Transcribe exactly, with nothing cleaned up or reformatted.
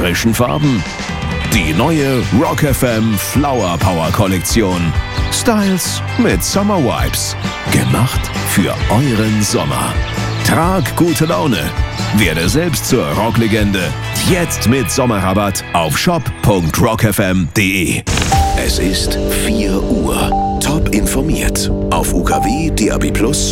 frischen Farben. Die neue Rock F M Flower Power Kollektion. Styles mit Summer Vibes. Gemacht für euren Sommer. Trag gute Laune. Werde selbst zur Rocklegende. Jetzt mit Sommerrabatt auf shop punkt rock f m punkt d e. Es ist vier Uhr. Top informiert auf U K W, D A B Plus